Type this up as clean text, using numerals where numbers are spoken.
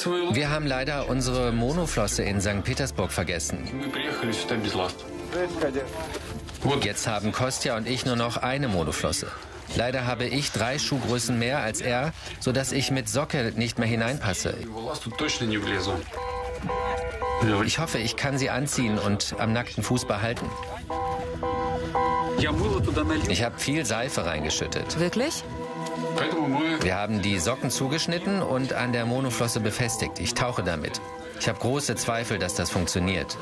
Wir haben leider unsere Monoflosse in St. Petersburg vergessen. Jetzt haben Kostja und ich nur noch eine Monoflosse. Leider habe ich 3 Schuhgrößen mehr als er, sodass ich mit Socke nicht mehr hineinpasse. Ich hoffe, ich kann sie anziehen und am nackten Fuß behalten. Ich habe viel Seife reingeschüttet. Wirklich? Wir haben die Socken zugeschnitten und an der Monoflosse befestigt. Ich tauche damit. Ich habe große Zweifel, dass das funktioniert.